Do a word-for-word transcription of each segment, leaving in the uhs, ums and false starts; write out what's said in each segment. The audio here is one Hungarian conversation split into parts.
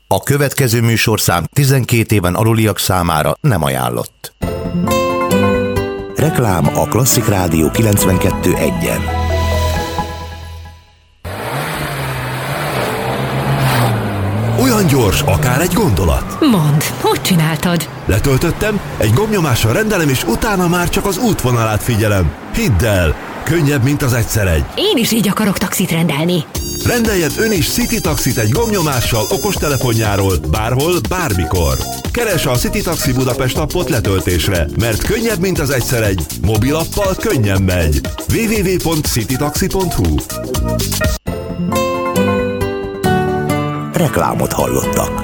A következő műsorszám tizenkét éven aluliak számára nem ajánlott. Reklám a Klasszik Rádió kilencvenkettő egyen. Olyan gyors, akár egy gondolat. Mondd, hogy csináltad? Letöltöttem, egy gombnyomással rendelem, és utána már csak az útvonalát figyelem. Hidd el, könnyebb, mint az egyszer egy. Én is így akarok taxit rendelni. Rendeljen ön is City Taxit egy gombnyomással okostelefonjáról, bárhol, bármikor. Keresse a City Taxi Budapest appot letöltésre, mert könnyebb, mint az egyszer egy. Mobilappal könnyen megy. double-u double-u double-u pont citytaxi pont hu Reklámot hallottak.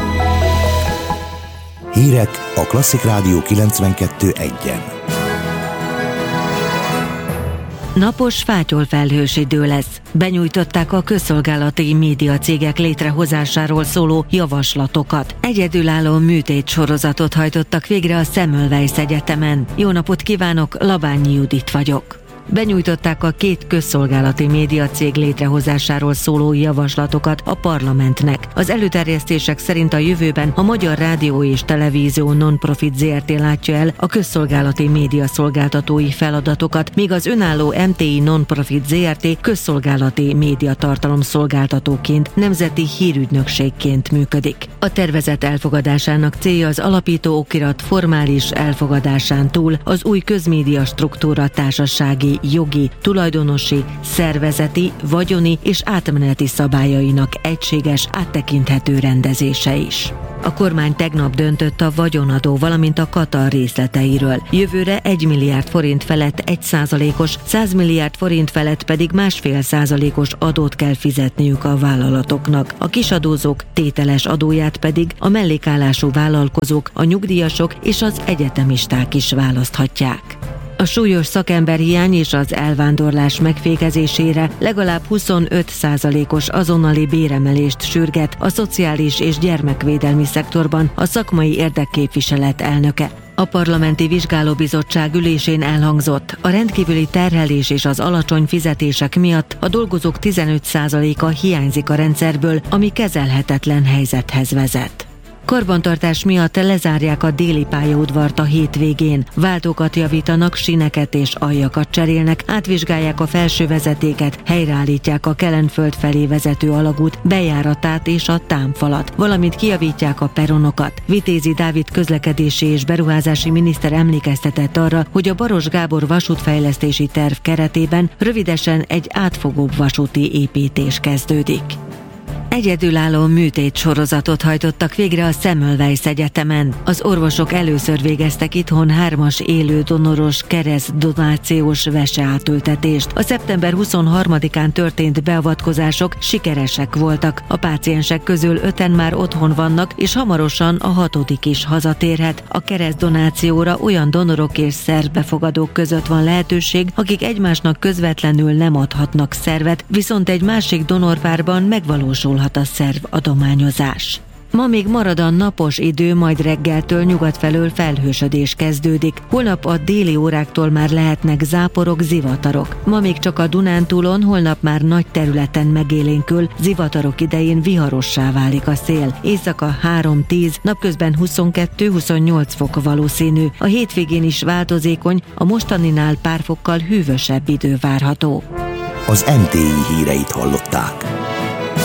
Hírek a Klasszik Rádió kilencvenkettő egyen. Napos, fátyolfelhős idő lesz. Benyújtották a közszolgálati médiacégek létrehozásáról szóló javaslatokat. Egyedülálló műtét sorozatot hajtottak végre a Semmelweis Egyetemen. Jó napot kívánok, Labányi Judit vagyok. Benyújtották a két közszolgálati médiacég létrehozásáról szóló javaslatokat a parlamentnek. Az előterjesztések szerint a jövőben a Magyar Rádió és Televízió Non-Profit zé er té látja el a közszolgálati médiaszolgáltatói feladatokat, míg az önálló em té i Non-Profit zé er té közszolgálati médiatartalom szolgáltatóként, nemzeti hírügynökségként működik. A tervezet elfogadásának célja az alapító okirat formális elfogadásán túl az új közmédia struktúra társasági, jogi, tulajdonosi, szervezeti, vagyoni és átmeneti szabályainak egységes, áttekinthető rendezése is. A kormány tegnap döntött a vagyonadó, valamint a Katar részleteiről. Jövőre egy milliárd forint felett egy százalékos, száz milliárd forint felett pedig másfél százalékos adót kell fizetniük a vállalatoknak. A kisadózók tételes adóját pedig a mellékállású vállalkozók, a nyugdíjasok és az egyetemisták is választhatják. A súlyos szakemberhiány és az elvándorlás megfékezésére legalább huszonöt százalékos azonnali béremelést sürget a szociális és gyermekvédelmi szektorban a szakmai érdekképviselet elnöke. A Parlamenti Vizsgálóbizottság ülésén elhangzott, a rendkívüli terhelés és az alacsony fizetések miatt a dolgozók tizenöt százaléka hiányzik a rendszerből, ami kezelhetetlen helyzethez vezet. Karbantartás miatt lezárják a déli pályaudvart a hétvégén. Váltókat javítanak, síneket és aljakat cserélnek, átvizsgálják a felső vezetéket, helyreállítják a Kelenföld felé vezető alagút bejáratát és a támfalat, valamint kijavítják a peronokat. Vitézi Dávid közlekedési és beruházási miniszter emlékeztetett arra, hogy a Baros Gábor vasútfejlesztési terv keretében rövidesen egy átfogóbb vasúti építés kezdődik. Egyedülálló műtét sorozatot hajtottak végre a Semmelweis Egyetemen. Az orvosok először végeztek itthon hármas élő donoros keresztdonációs veseátültetést. A szeptember huszonharmadikán történt beavatkozások sikeresek voltak. A páciensek közül öten már otthon vannak, és hamarosan a hatodik is hazatérhet. A keresztdonációra olyan donorok és szervbefogadók között van lehetőség, akik egymásnak közvetlenül nem adhatnak szervet, viszont egy másik donorpárban megvalósul a szervadományozás. Ma még marad a napos idő, majd reggeltől nyugat felől felhősödés kezdődik. Holnap a déli óráktól már lehetnek záporok, zivatarok. Ma még csak a Dunántúlon, holnap már nagy területen megélénkül, zivatarok idején viharossá válik a szél. Éjszaka három-tíz, napközben huszonkettő-huszonnyolc fok valószínű. A hétvégén is változékony, a mostaninál pár fokkal hűvösebb idő várható. Az em té i híreit hallották.